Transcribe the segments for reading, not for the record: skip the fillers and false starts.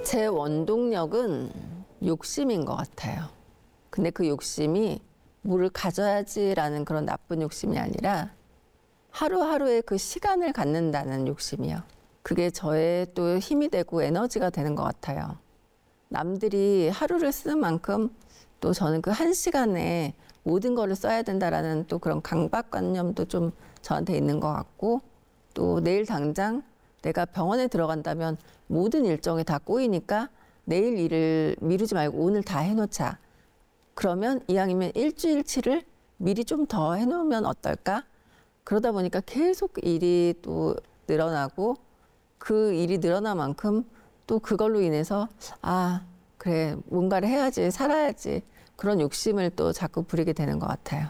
제 원동력은 욕심인 것 같아요. 근데 그 욕심이 뭐를 가져야지라는 그런 나쁜 욕심이 아니라 하루하루의 그 시간을 갖는다는 욕심이요. 그게 저의 또 힘이 되고 에너지가 되는 것 같아요. 남들이 하루를 쓰는 만큼 또 저는 그 한 시간에 모든 거를 써야 된다라는 또 그런 강박관념도 좀 저한테 있는 것 같고, 또 내일 당장 내가 병원에 들어간다면 모든 일정이 다 꼬이니까 내일 일을 미루지 말고 오늘 다 해놓자. 그러면 이왕이면 일주일치를 미리 좀 더 해놓으면 어떨까? 그러다 보니까 계속 일이 또 늘어나고, 그 일이 늘어난 만큼 또 그걸로 인해서 그래, 뭔가를 해야지, 살아야지, 그런 욕심을 또 자꾸 부리게 되는 것 같아요.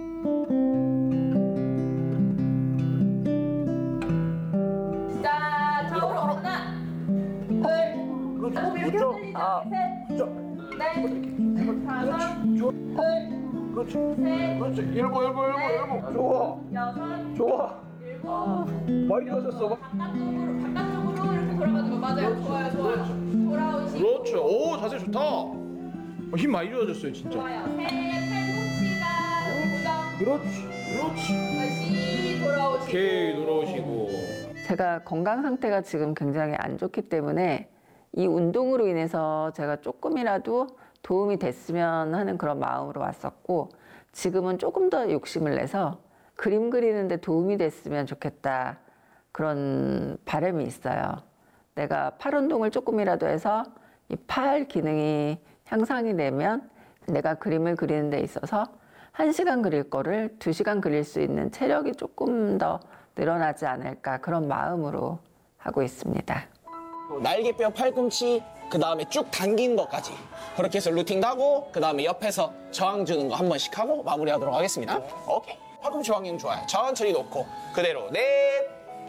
자, 좌우로 하나, 둘, 몸 이렇게 흔들리죠? 셋, 넷, 다섯, 그렇지. 셋, 그렇지. 일곱. 좋아. 여섯, 좋아. 일곱. 많이 좋아졌어. 바깥쪽으로 이렇게 돌아가는 거 맞아요. 좋아요. 돌아오시고. 그렇죠. 오, 자세 좋다. 힘 많이 좋아졌어요, 진짜. 좋아요. 셋, 팔꿈치가 고정. 그렇지. 다시 돌아오시고. 오케이, 돌아오시고. 제가 건강 상태가 지금 굉장히 안 좋기 때문에 이 운동으로 인해서 제가 조금이라도 도움이 됐으면 하는 그런 마음으로 왔었고, 지금은 조금 더 욕심을 내서 그림 그리는데 도움이 됐으면 좋겠다, 그런 바람이 있어요. 내가 팔 운동을 조금이라도 해서 이 팔 기능이 향상이 되면 내가 그림을 그리는 데 있어서 1시간 그릴 거를 2시간 그릴 수 있는 체력이 조금 더 늘어나지 않을까, 그런 마음으로 하고 있습니다. 날개뼈, 팔꿈치, 그 다음에 쭉 당기는 것까지 그렇게 해서 루틴도 하고, 그 다음에 옆에서 저항 주는 거 한 번씩 하고 마무리하도록 하겠습니다. 오케이. 팔꿈치 확인 좋아요. 천천히 놓고 그대로 넷.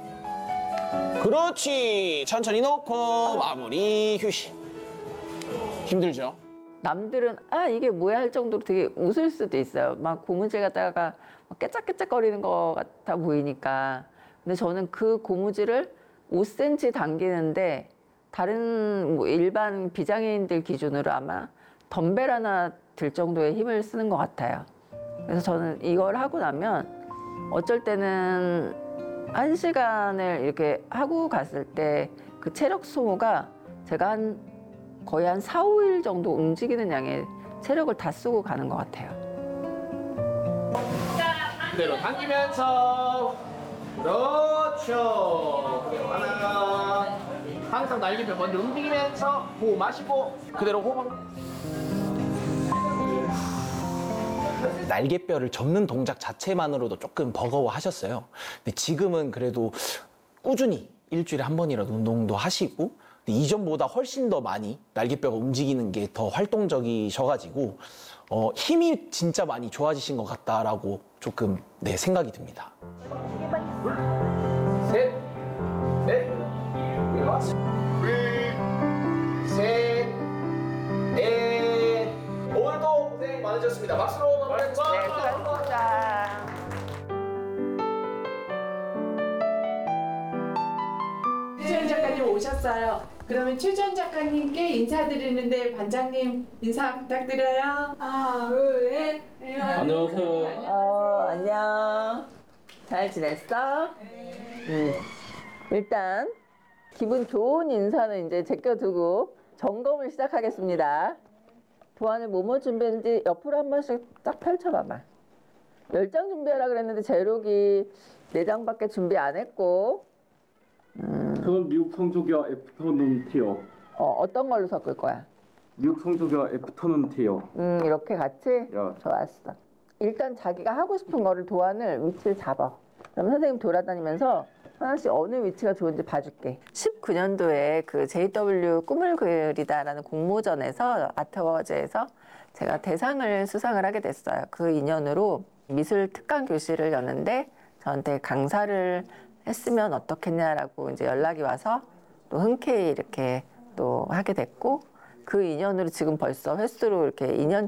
그렇지. 천천히 놓고 마무리. 휴식. 힘들죠? 남들은 이게 뭐야 할 정도로 되게 웃을 수도 있어요. 막 고무줄 갖다가 깨짝깨짝거리는 것 같아 보이니까. 근데 저는 그 고무줄을 5cm 당기는데 다른 일반 비장애인들 기준으로 아마 덤벨 하나 들 정도의 힘을 쓰는 것 같아요. 그래서 저는 이걸 하고 나면 어쩔 때는 1시간을 이렇게 하고 갔을 때 그 체력 소모가 제가 거의 한 4, 5일 정도 움직이는 양의 체력을 다 쓰고 가는 것 같아요. 그대로 당기면서. 그렇죠. 그대로 하나. 항상 날개뼈 먼저 움직이면서 호흡 마시고 그대로 호흡. 날개뼈를 접는 동작 자체만으로도 조금 버거워하셨어요. 근데 지금은 그래도 꾸준히 일주일에 한 번이라도 운동도 하시고, 근데 이전보다 훨씬 더 많이 날개뼈가 움직이는 게 더 활동적이셔가지고 힘이 진짜 많이 좋아지신 것 같다라고 조금 생각이 듭니다. 셋, 넷, 셋, 넷. 오늘도 고생 많으셨습니다. 박수로 마무리하겠습니다. 네, 수고하셨습니다. 최지원 작가님 오셨어요. 그러면 최지원 작가님께 인사드리는데 반장님 인사 부탁드려요. 하나, 둘, 셋. 안녕하세요. 안녕. 잘 지냈어? 일단 기분 좋은 인사는 이제 제껴두고 점검을 시작하겠습니다. 도안을 뭐뭐 준비했는지 옆으로 한 번씩 딱 펼쳐봐봐. 10장 준비하라 그랬는데 제록이 4장밖에 준비 안 했고. 저는 미국 성조기와 애프터눈 티어. 어떤 걸로 섞을 거야? 미국 성조기와 애프터눈 티어. 이렇게 같이? 야. 좋았어. 일단 자기가 하고 싶은 거를 도안을 위치를 잡아. 그럼 선생님 돌아다니면서 하나씩 어느 위치가 좋은지 봐줄게. 19년도에 그 JW 꿈을 그리다라는 공모전에서 아트어워즈에서 제가 대상을 수상을 하게 됐어요. 그 인연으로 미술 특강 교실을 여는데 저한테 강사를 했으면 어떻겠냐라고 이제 연락이 와서 또 흔쾌히 이렇게 또 하게 됐고, 그 인연으로 지금 벌써 횟수로 이렇게 2년